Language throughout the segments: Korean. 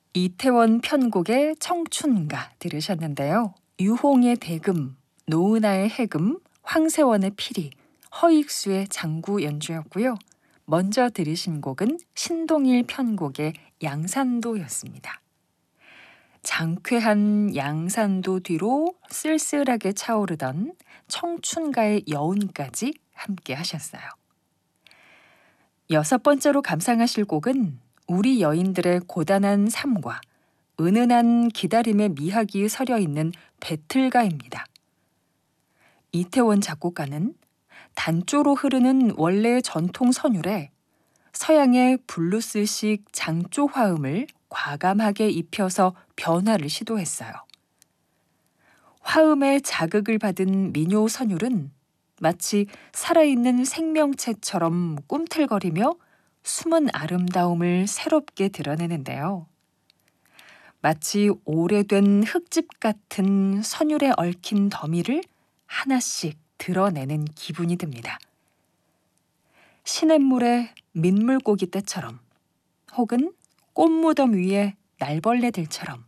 이태원 편곡의 청춘가 들으셨는데요. 유홍의 대금, 노은하의 해금, 황새원의 피리, 허익수의 장구 연주였고요. 먼저 들으신 곡은 신동일 편곡의 양산도였습니다. 장쾌한 양산도 뒤로 쓸쓸하게 차오르던 청춘가의 여운까지 함께 하셨어요. 여섯 번째로 감상하실 곡은 우리 여인들의 고단한 삶과 은은한 기다림의 미학이 서려 있는 배틀가입니다. 이태원 작곡가는 단조로 흐르는 원래의 전통 선율에 서양의 블루스식 장조 화음을 과감하게 입혀서 변화를 시도했어요. 화음의 자극을 받은 민요 선율은 마치 살아있는 생명체처럼 꿈틀거리며 숨은 아름다움을 새롭게 드러내는데요. 마치 오래된 흙집 같은 선율에 얽힌 더미를 하나씩 드러내는 기분이 듭니다. 시냇물에 민물고기 떼처럼 혹은 꽃무덤 위에 날벌레들처럼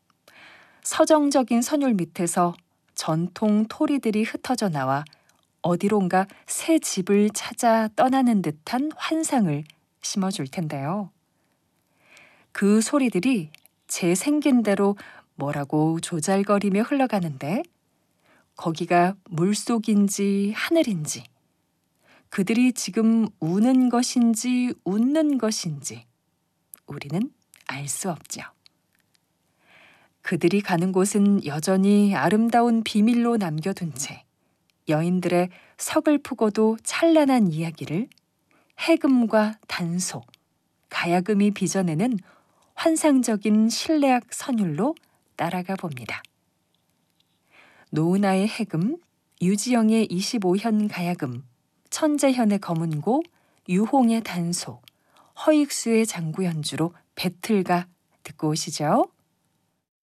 서정적인 선율 밑에서 전통 토리들이 흩어져 나와 어디론가 새 집을 찾아 떠나는 듯한 환상을 심어줄 텐데요. 그 소리들이 제 생긴 대로 뭐라고 조잘거리며 흘러가는데 거기가 물속인지 하늘인지 그들이 지금 우는 것인지 웃는 것인지 우리는 알 수 없죠. 그들이 가는 곳은 여전히 아름다운 비밀로 남겨둔 채 여인들의 서글프고도 찬란한 이야기를 해금과 단소, 가야금이 빚어내는 환상적인 실내악 선율로 따라가 봅니다. 노은하의 해금, 유지영의 25현 가야금, 천재현의 검은고, 유홍의 단소, 허익수의 장구 연주로 배틀가 듣고 오시죠.